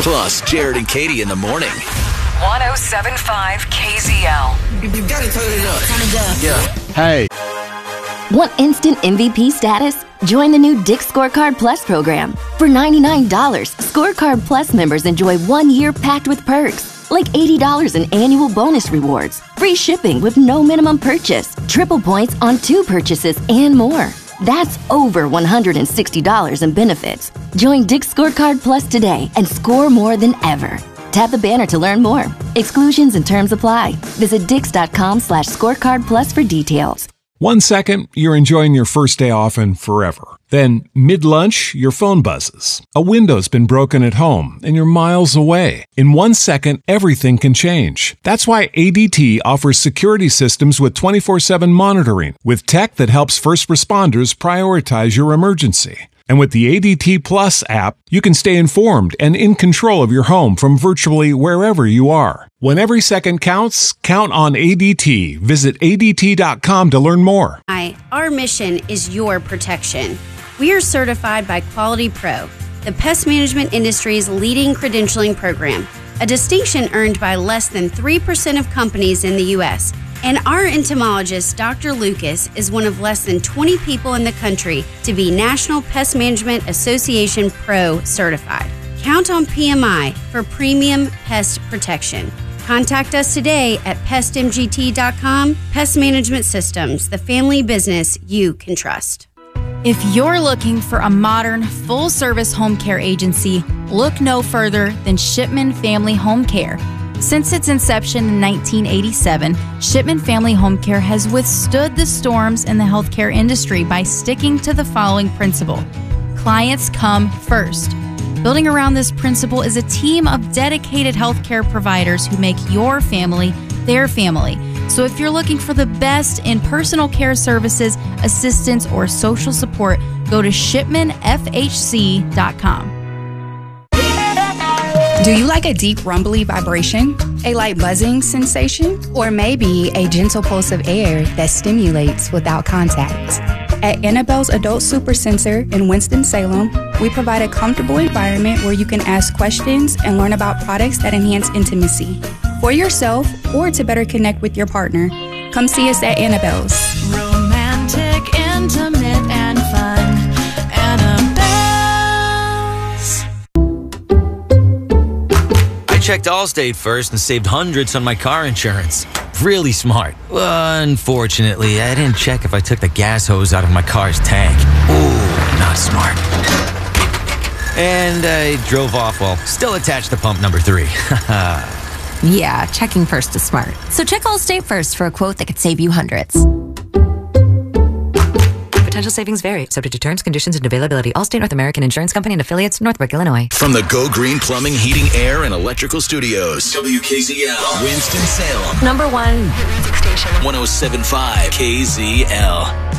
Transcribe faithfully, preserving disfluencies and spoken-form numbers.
Plus, Jared and Katie in the morning. one oh seven point five K Z L. You, you gotta turn it up. Turn it up. Yeah. Hey. Want instant M V P status? Join the new Dick's Scorecard Plus program. For ninety-nine dollars, Scorecard Plus members enjoy one year packed with perks, like eighty dollars in annual bonus rewards, free shipping with no minimum purchase, triple points on two purchases, and more. That's over one hundred sixty dollars in benefits. Join Dick's Scorecard Plus today and score more than ever. Tap the banner to learn more. Exclusions and terms apply. Visit dix.com slash scorecard plus for details. One second, you're enjoying your first day off and forever. Then, mid-lunch, your phone buzzes. A window's been broken at home, and you're miles away. In one second, everything can change. That's why A D T offers security systems with twenty-four seven monitoring, with tech that helps first responders prioritize your emergency. And with the A D T Plus app, you can stay informed and in control of your home from virtually wherever you are. When every second counts, count on A D T. Visit A D T dot com to learn more. Hi, our mission is your protection. We are certified by Quality Pro, the pest management industry's leading credentialing program, a distinction earned by less than three percent of companies in the U S And our entomologist, Doctor Lucas, is one of less than twenty people in the country to be National Pest Management Association Pro certified. Count on P M I for premium pest protection. Contact us today at pest m g t dot com. Pest Management Systems, the family business you can trust. If you're looking for a modern, full-service home care agency, look no further than Shipman Family Home Care. Since its inception in nineteen eighty-seven, Shipman Family Home Care has withstood the storms in the healthcare industry by sticking to the following principle: clients come first. Building around this principle is a team of dedicated healthcare providers who make your family their family. So if you're looking for the best in personal care services, assistance, or social support, go to shipman f h c dot com. Do you like a deep rumbly vibration, a light buzzing sensation, or maybe a gentle pulse of air that stimulates without contact? At Annabelle's Adult Super Center in Winston-Salem, we provide a comfortable environment where you can ask questions and learn about products that enhance intimacy. For yourself or to better connect with your partner, come see us at Annabelle's. Romantic, intimate, and fun. Annabelle's. I checked Allstate first and saved hundreds on my car insurance. Really smart. Well, unfortunately, I didn't check if I took the gas hose out of my car's tank. Ooh, not smart. And I drove off while still attached to pump number three. Yeah, checking first is smart. So check Allstate first for a quote that could save you hundreds. Potential savings vary, subject to terms, conditions, and availability. Allstate North American Insurance Company and affiliates, Northbrook, Illinois. From the Go Green Plumbing, Heating, Air, and Electrical Studios, W K Z L, Winston-Salem. Number one music station. one oh seven point five K Z L.